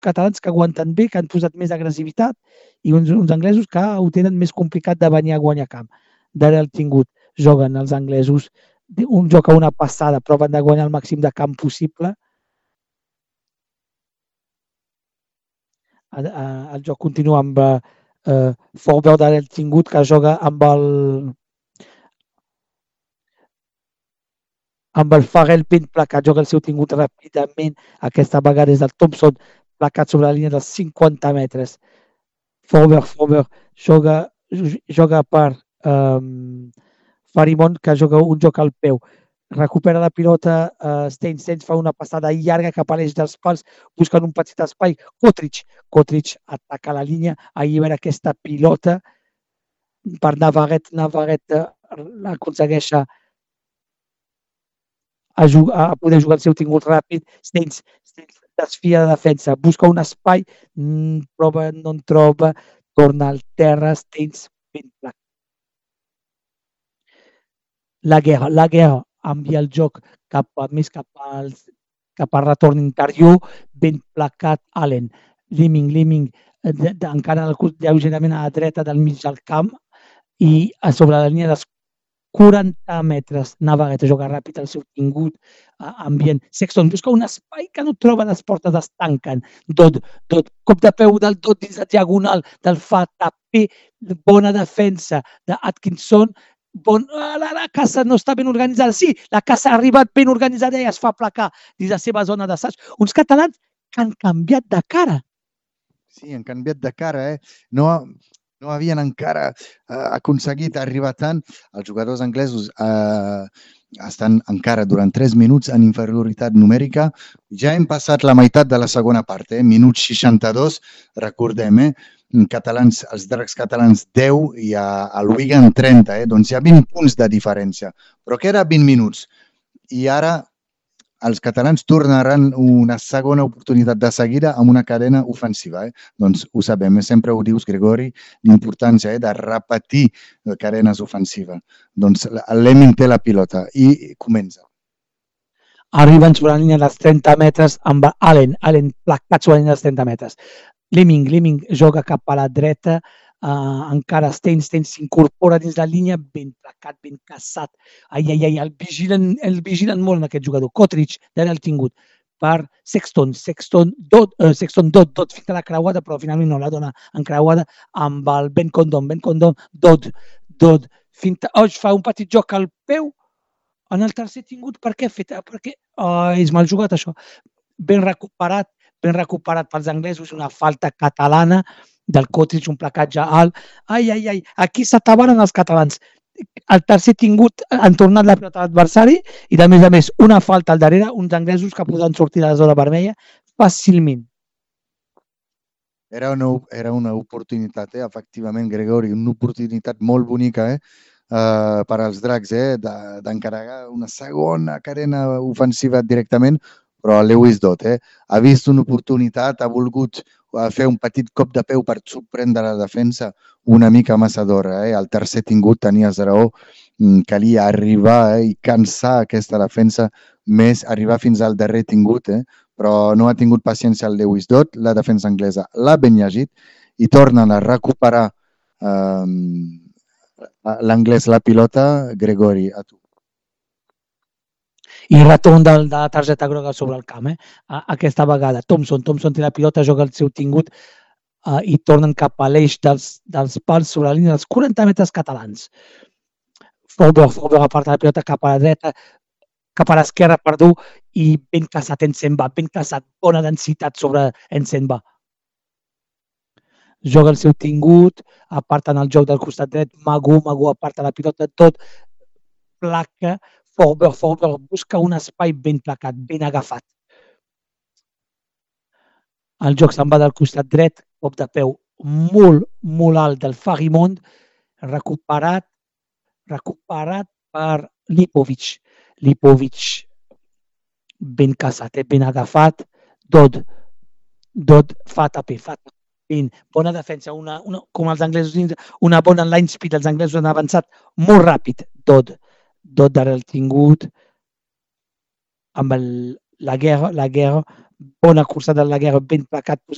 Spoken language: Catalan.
catalans que aguanten bé, que han posat més agressivitat, i uns anglesos que ho tenen més complicat de venir a guanyar camp. Darrere el tingut juguen els anglesos un joc a una passada, proven de guanyar el màxim de camp possible. El joc continua amb Forber darrere el tingut, que joga amb el Farrell ben placat, joga el seu tingut ràpidament, aquesta vegada és del Thompson, placat sobre la línia dels 50 metres. Forber joga per Farimon, que joga un joc al peu. Recupera la pilota, Steins fa una passada llarga cap a l'eix dels pals, buscant un petit espai. Kotric ataca la línia, allibera aquesta pilota per Navarrete aconsegueix a poder jugar el seu tingut ràpid. Steins desfia de defensa, busca un espai, prova, no en troba, torna al terra, Steins ben placat. La guerra envia el joc més cap al retorn interior, ben placat Allen. Liming encara lleugerament a la dreta del mig del camp, i sobre la línia dels 40 metres Navarrete joga ràpid el seu tingut, ambient. Sexton busca un espai que no troba, les portes es tanquen. Dodd, cop de peu del Dodd dins la diagonal del Fatapé, bona defensa d'Atkinson. La caça no està ben organitzada. Sí, la caça ha arribat ben organitzada i es fa placar dins la seva zona d'assaig. Uns catalans que han canviat de cara. Sí, han canviat de cara. No havien encara aconseguit arribar tant. Els jugadors anglesos estan encara durant 3 minuts en inferioritat numèrica. Ja hem passat la meitat de la segona part, minut 62, recordem, catalans, els dracs catalans 10 i el Wigan 30, doncs hi ha 20 punts de diferència, però que era 20 minuts. I ara els catalans tornaran una segona oportunitat de seguida amb una cadena ofensiva. Doncs ho sabem, sempre ho dius, Gregori, l'importància de repetir cadenes ofensives. Doncs l'Emin té la pilota i comença. Arriben sobre la línia dels 30 metres amb Allen placat sobre la línia dels 30 metres. Liming joga cap a la dreta, encara Steins s'incorpora dins la línia, ben placat, ben caçat. El vigilen molt en aquest jugador. Kotric, darrere el tingut per Sexton. Dodd fins a la creuada, però finalment no la dona encreuada amb el Ben Condon. Dodd fa un petit joc al peu en el tercer tingut. Per què ha fet? Perquè és mal jugat, això. Ben recuperat pels anglesos, una falta catalana del Kotric, un placatge alt. Aquí s'atabaren els catalans. El tercer tingut han tornat la pilota a l'adversari i, a més, una falta al darrere, uns anglesos que poden sortir de la zona vermella fàcilment. Era una oportunitat, efectivament, Gregori, una oportunitat molt bonica per als dracs d'encarregar una segona cadena ofensiva directament, però Lewis Dodd ha vist una oportunitat, ha volgut fer un petit cop de peu per sorprendre la defensa una mica massa d'hora. El tercer tingut tenies raó, calia arribar i cansar aquesta defensa, més arribar fins al darrer tingut, però no ha tingut paciència el Lewis Dodd, la defensa anglesa l'ha ben llegit i tornen a recuperar l'anglès la pilota. Gregori, a tu. I retorn de la targeta groga sobre el camp. Aquesta vegada Thompson té la pilota, joga el seu tingut i tornen cap a l'eix dels pals sobre la línia dels 40 metres catalans. Forber aparta la pilota cap a la dreta, cap a l'esquerra, i ben caçat Ensenba, bona densitat sobre Ensenba. Joga el seu tingut, aparten el joc del costat dret, Magu aparta la pilota, tot placa. Forber busca un espai ben placat, ben agafat. El joc se'n va del costat dret, cop de peu molt alt del Farimond, recuperat per Lipovic. Ben caçat, ben agafat. Dodd fa tapé. Bona defensa, com els anglesos dins, una bona line speed. Els anglesos han avançat molt ràpid. Dodd darrere el tingut, amb la guerra, bona cursa de la guerra, ben placat,